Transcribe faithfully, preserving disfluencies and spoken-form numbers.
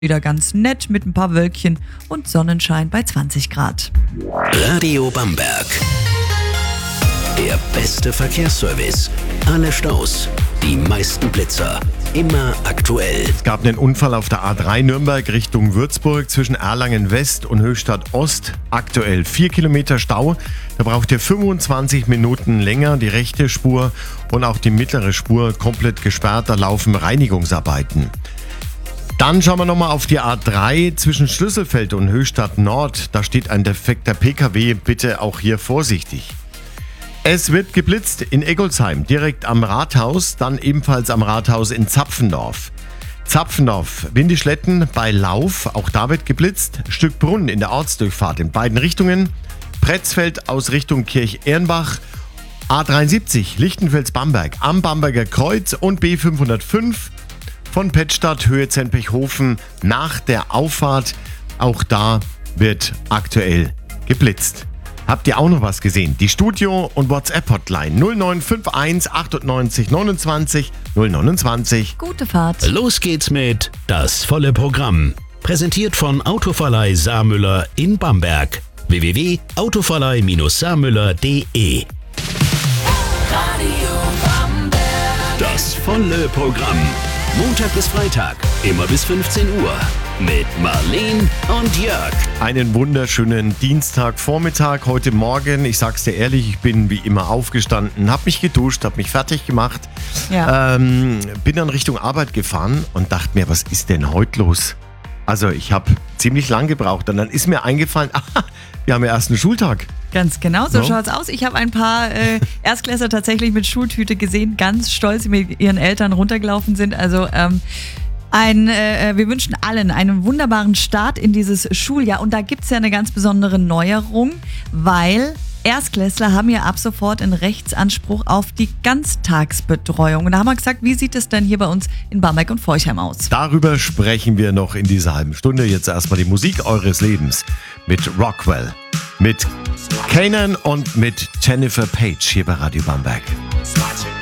Wieder ganz nett mit ein paar Wölkchen und Sonnenschein bei zwanzig Grad. Radio Bamberg. Der beste Verkehrsservice. Alle Staus, die meisten Blitzer. Immer aktuell. Es gab einen Unfall auf der A drei Nürnberg Richtung Würzburg zwischen Erlangen West und Höchstadt Ost. Aktuell vier Kilometer Stau. Da braucht ihr fünfundzwanzig Minuten länger. Die rechte Spur und auch die mittlere Spur komplett gesperrt. Da laufen Reinigungsarbeiten. Dann schauen wir nochmal auf die A drei zwischen Schlüsselfeld und Höchstadt Nord. Da steht ein defekter P K W. Bitte auch hier vorsichtig. Es wird geblitzt in Eggolsheim, direkt am Rathaus, dann ebenfalls am Rathaus in Zapfendorf. Zapfendorf, Windischletten bei Lauf, auch da wird geblitzt. Stückbrunn in der Ortsdurchfahrt in beiden Richtungen. Pretzfeld aus Richtung Kirch-Ehrenbach. A dreiundsiebzig, Lichtenfels-Bamberg am Bamberger Kreuz und B fünfhundertfünf von Pettstadt Höhe Zentpechhofen nach der Auffahrt. Auch da wird aktuell geblitzt. Habt ihr auch noch was gesehen? Die Studio- und WhatsApp-Hotline null neun fünf eins achtundneunzig neunundzwanzig null neunundzwanzig. Gute Fahrt. Los geht's mit Das volle Programm. Präsentiert von Autoverleih Saarmüller in Bamberg. w w w punkt autoverleih saarmüller punkt de Das volle Programm. Montag bis Freitag, immer bis fünfzehn Uhr. Mit Marleen und Jörg. Einen wunderschönen Dienstagvormittag heute Morgen. Ich sag's dir ehrlich, ich bin wie immer aufgestanden, hab mich geduscht, hab mich fertig gemacht. Ja. Ähm, bin dann Richtung Arbeit gefahren und dachte mir, was ist denn heute los? Also ich habe ziemlich lang gebraucht und dann ist mir eingefallen, aha, wir haben ja erst einen Schultag. Ganz genau, so No? schaut's aus. Ich habe ein paar äh, Erstklässler tatsächlich mit Schultüte gesehen, ganz stolz, die mit ihren Eltern runtergelaufen sind. Also ähm, ein, äh, wir wünschen allen einen wunderbaren Start in dieses Schuljahr. Und da gibt's ja eine ganz besondere Neuerung, weil Erstklässler haben ja ab sofort einen Rechtsanspruch auf die Ganztagsbetreuung. Und da haben wir gesagt, wie sieht es denn hier bei uns in Bamberg und Forchheim aus? Darüber sprechen wir noch in dieser halben Stunde. Jetzt erstmal die Musik eures Lebens mit Rockwell, mit Kanan und mit Jennifer Page hier bei Radio Bamberg.